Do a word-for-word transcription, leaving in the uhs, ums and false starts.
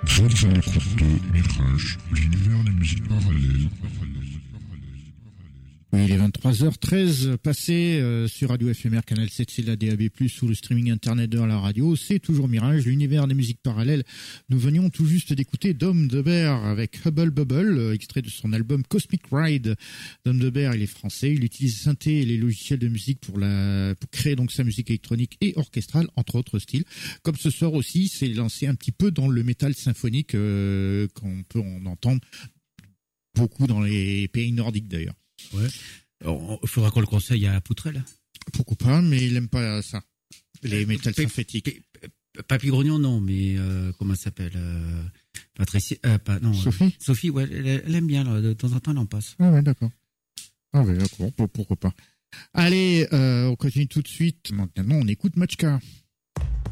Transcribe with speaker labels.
Speaker 1: Vous êtes à l'écoute de Mirage, l'univers des musiques parallèles.
Speaker 2: Oui, il est vingt-trois heures treize passé euh, sur Radio F M R, Canal sept C, la D A B plus, ou le streaming internet de la radio. C'est toujours Mirage, l'univers des musiques parallèles. Nous venions tout juste d'écouter Dom de Bear avec Hubble Bubble, euh, extrait de son album Cosmic Ride. Dom de Bear, il est français, il utilise synthé et les logiciels de musique pour la pour créer donc sa musique électronique et orchestrale, entre autres styles. Comme ce soir aussi, c'est lancé un petit peu dans le métal symphonique euh, qu'on peut en entendre beaucoup dans les pays nordiques d'ailleurs.
Speaker 3: Ouais. Il faudra qu'on le conseille à Poutrel.
Speaker 2: Pourquoi pas, mais il aime pas ça. Les métals synthétiques.
Speaker 3: Papy Grognon, non, mais euh, comment elle s'appelle euh, Patricia, euh, pas, non.
Speaker 2: Sophie.
Speaker 3: Euh, Sophie, ouais, elle, elle aime bien. Là, de temps en temps, elle en passe.
Speaker 2: Ah ouais, d'accord. Ah ouais, d'accord. Pourquoi pas. Allez, euh, on continue tout de suite. Maintenant, on écoute Machka.